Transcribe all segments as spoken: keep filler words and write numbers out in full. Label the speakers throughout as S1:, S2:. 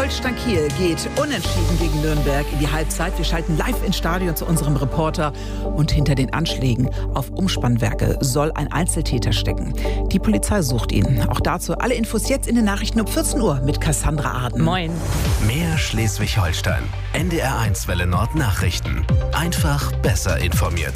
S1: Holstein Kiel geht unentschieden gegen Nürnberg in die Halbzeit. Wir schalten live ins Stadion zu unserem Reporter. Und hinter den Anschlägen auf Umspannwerke soll ein Einzeltäter stecken. Die Polizei sucht ihn. Auch dazu alle Infos jetzt in den Nachrichten um vierzehn Uhr mit Cassandra Arden.
S2: Moin.
S3: Mehr Schleswig-Holstein. N D R eins Welle Nord Nachrichten. Einfach besser informiert.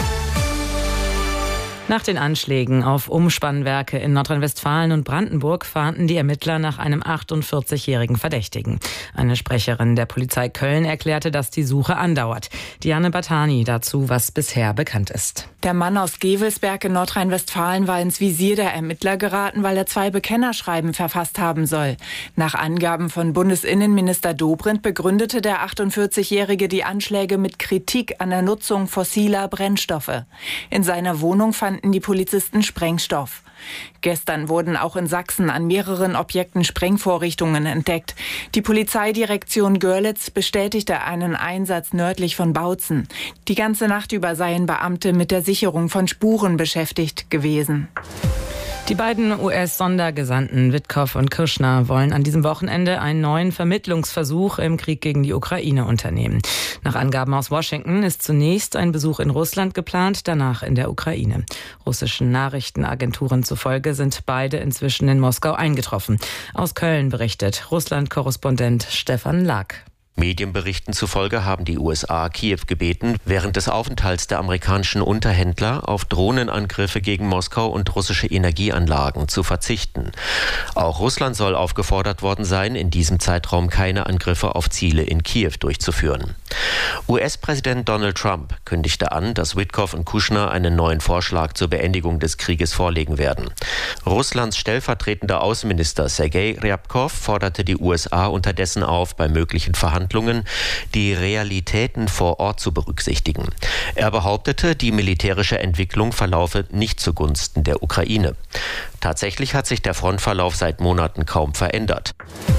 S2: Nach den Anschlägen auf Umspannwerke in Nordrhein-Westfalen und Brandenburg fahnden die Ermittler nach einem achtundvierzigjährigen Verdächtigen. Eine Sprecherin der Polizei Köln erklärte, dass die Suche andauert. Diane Batani dazu, was bisher bekannt ist.
S4: Der Mann aus Gevelsberg in Nordrhein-Westfalen war ins Visier der Ermittler geraten, weil er zwei Bekennerschreiben verfasst haben soll. Nach Angaben von Bundesinnenminister Dobrindt begründete der achtundvierzigjährige die Anschläge mit Kritik an der Nutzung fossiler Brennstoffe. In seiner Wohnung fanden die Polizisten Sprengstoff. Gestern wurden auch in Sachsen an mehreren Objekten Sprengvorrichtungen entdeckt. Die Polizeidirektion Görlitz bestätigte einen Einsatz nördlich von Bautzen. Die ganze Nacht über seien Beamte mit der Sicherung von Spuren beschäftigt gewesen.
S2: Die beiden U S-Sondergesandten Witkow und Kushner wollen an diesem Wochenende einen neuen Vermittlungsversuch im Krieg gegen die Ukraine unternehmen. Nach Angaben aus Washington ist zunächst ein Besuch in Russland geplant, danach in der Ukraine. Russischen Nachrichtenagenturen zufolge sind beide inzwischen in Moskau eingetroffen. Aus Köln berichtet Russland-Korrespondent Stefan Lack.
S5: Medienberichten zufolge haben die U S A Kiew gebeten, während des Aufenthalts der amerikanischen Unterhändler auf Drohnenangriffe gegen Moskau und russische Energieanlagen zu verzichten. Auch Russland soll aufgefordert worden sein, in diesem Zeitraum keine Angriffe auf Ziele in Kiew durchzuführen. U S-Präsident Donald Trump kündigte an, dass Witkow und Kushner einen neuen Vorschlag zur Beendigung des Krieges vorlegen werden. Russlands stellvertretender Außenminister Sergei Ryabkov forderte die U S A unterdessen auf, bei möglichen Verhandlungen die Realitäten vor Ort zu berücksichtigen. Er behauptete, die militärische Entwicklung verlaufe nicht zugunsten der Ukraine. Tatsächlich hat sich der Frontverlauf seit Monaten kaum verändert.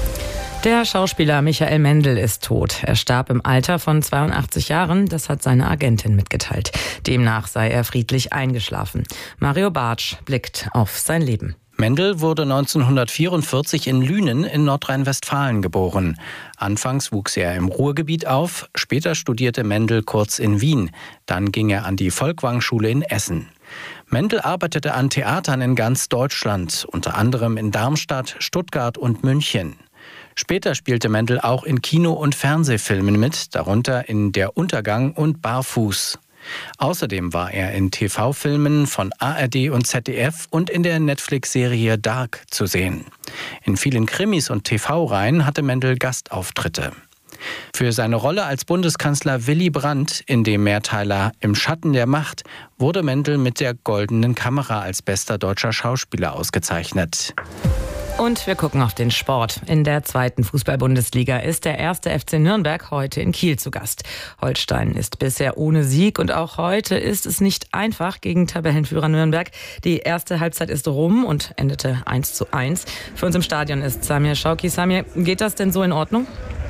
S2: Der Schauspieler Michael Mendl ist tot. Er starb im Alter von zweiundachtzig Jahren, das hat seine Agentin mitgeteilt. Demnach sei er friedlich eingeschlafen. Mario Bartsch blickt auf sein Leben.
S6: Mendl wurde neunzehnhundertvierundvierzig in Lünen in Nordrhein-Westfalen geboren. Anfangs wuchs er im Ruhrgebiet auf, später studierte Mendl kurz in Wien. Dann ging er an die Folkwang-Schule in Essen. Mendl arbeitete an Theatern in ganz Deutschland, unter anderem in Darmstadt, Stuttgart und München. Später spielte Mendl auch in Kino- und Fernsehfilmen mit, darunter in Der Untergang und Barfuß. Außerdem war er in T V-Filmen von A R D und Z D F und in der Netflix-Serie Dark zu sehen. In vielen Krimis und T V-Reihen hatte Mendl Gastauftritte. Für seine Rolle als Bundeskanzler Willy Brandt in dem Mehrteiler Im Schatten der Macht wurde Mendl mit der Goldenen Kamera als bester deutscher Schauspieler ausgezeichnet.
S2: Und wir gucken auf den Sport. In der zweiten Fußball-Bundesliga ist der erste F C Nürnberg heute in Kiel zu Gast. Holstein ist bisher ohne Sieg und auch heute ist es nicht einfach gegen Tabellenführer Nürnberg. Die erste Halbzeit ist rum und endete eins zu eins. Für uns im Stadion ist Samir Schauki. Samir, geht das denn so in Ordnung?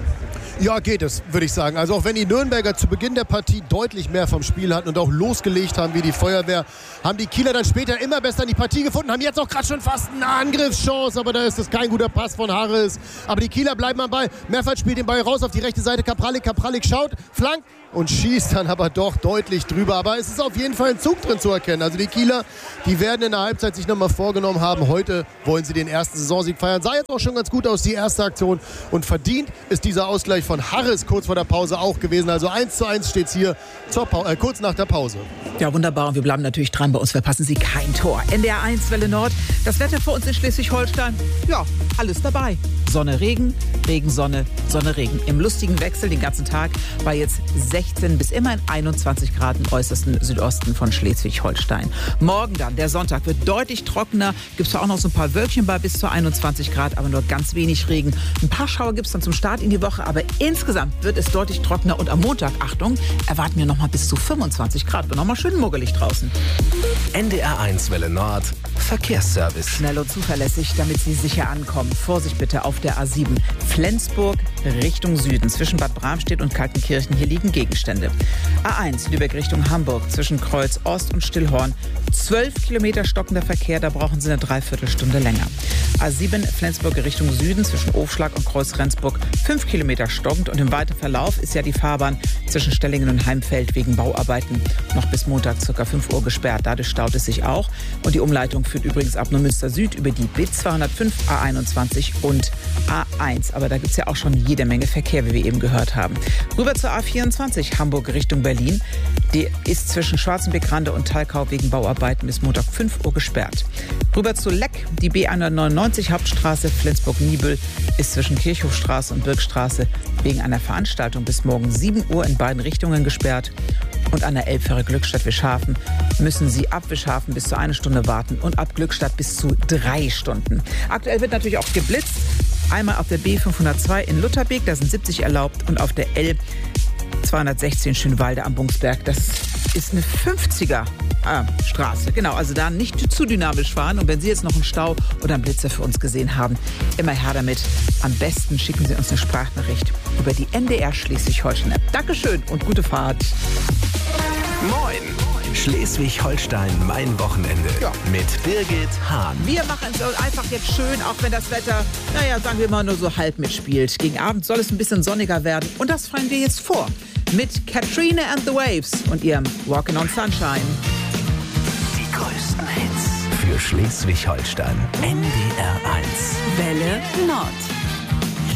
S7: Ja, geht es, würde ich sagen. Also auch wenn die Nürnberger zu Beginn der Partie deutlich mehr vom Spiel hatten und auch losgelegt haben wie die Feuerwehr, haben die Kieler dann später immer besser in die Partie gefunden, haben jetzt auch gerade schon fast eine Angriffschance, aber da ist es kein guter Pass von Harris. Aber die Kieler bleiben am Ball. Mehrfalt spielt den Ball raus auf die rechte Seite. Kapralik, Kapralik schaut, flankt und schießt dann aber doch deutlich drüber. Aber es ist auf jeden Fall ein Zug drin zu erkennen. Also die Kieler, die werden in der Halbzeit sich nochmal vorgenommen haben, heute wollen sie den ersten Saisonsieg feiern. Sah jetzt auch schon ganz gut aus, die erste Aktion. Und verdient ist dieser Ausgleich von Harris kurz vor der Pause auch gewesen. Also eins zu eins steht es hier zur Pau- äh, kurz nach der Pause.
S1: Ja, wunderbar. Und wir bleiben natürlich dran. Bei uns verpassen Sie kein Tor. N D R eins Welle Nord. Das Wetter für uns in Schleswig-Holstein. Ja, alles dabei. Sonne, Regen, Regen, Sonne, Sonne, Regen. Im lustigen Wechsel den ganzen Tag bei jetzt sechzehn bis immerhin einundzwanzig Grad im äußersten Südosten von Schleswig-Holstein. Morgen dann, der Sonntag, wird deutlich trockener. Gibt es auch noch so ein paar Wölkchen bei bis zu einundzwanzig Grad, aber nur ganz wenig Regen. Ein paar Schauer gibt es dann zum Start in die Woche, aber Insgesamt wird es deutlich trockener und am Montag, Achtung, erwarten wir noch mal bis zu fünfundzwanzig Grad. Wird noch mal schön muggelig draußen.
S3: N D R eins Welle Nord, Verkehrsservice.
S1: Schnell und zuverlässig, damit Sie sicher ankommen. Vorsicht bitte auf der A sieben. Flensburg Richtung Süden. Zwischen Bad Bramstedt und Kaltenkirchen. Hier liegen Gegenstände. A eins Lübeck Richtung Hamburg. Zwischen Kreuz Ost und Stillhorn. zwölf Kilometer stockender Verkehr. Da brauchen Sie eine Dreiviertelstunde länger. A sieben Flensburg Richtung Süden. Zwischen Ofschlag und Kreuz Rendsburg. fünf Kilometer stockend. Und im weiteren Verlauf ist ja die Fahrbahn zwischen Stellingen und Heimfeld wegen Bauarbeiten noch bis Montag ca. fünf Uhr gesperrt. Dadurch staut es sich auch. Und die Umleitung führt übrigens ab Neumünster Süd über die B zweihundertfünf, A einundzwanzig und A eins. Aber da gibt es ja auch schon jede Menge Verkehr, wie wir eben gehört haben. Rüber zur A vierundzwanzig, Hamburg Richtung Berlin. Die ist zwischen Schwarzenbeck-Rande und Thalkau wegen Bauarbeiten bis Montag fünf Uhr gesperrt. Rüber zu Leck, die B hundertneunundneunzig Hauptstraße Flensburg-Niebüll ist zwischen Kirchhofstraße und Birkstraße wegen einer Veranstaltung bis morgen sieben Uhr in beiden Richtungen gesperrt. Und an der Elbfähre Glückstadt-Wischhafen müssen Sie ab Wischhafen bis zu eine Stunde warten und ab Glückstadt bis zu drei Stunden. Aktuell wird natürlich auch geblitzt. Einmal auf der B fünfhundertzwei in Lutherbeek, da sind siebzig erlaubt. Und auf der L zweihundertsechzehn Schönwalde am Bungsberg, das ist eine fünfziger ah, Straße. Genau, also da nicht zu dynamisch fahren. Und wenn Sie jetzt noch einen Stau oder einen Blitzer für uns gesehen haben, immer her damit. Am besten schicken Sie uns eine Sprachnachricht über die N D R Schleswig-Holstein-App. Dankeschön und gute Fahrt.
S3: Moin! Schleswig-Holstein, mein Wochenende.
S1: Ja.
S3: Mit Birgit Hahn.
S1: Wir machen es einfach jetzt schön, auch wenn das Wetter, naja, sagen wir mal, nur so halb mitspielt. Gegen Abend soll es ein bisschen sonniger werden. Und das fallen wir jetzt vor. Mit Katrina and the Waves und ihrem Walking on Sunshine.
S3: Die größten Hits für Schleswig-Holstein. N D R eins.
S4: Welle Nord.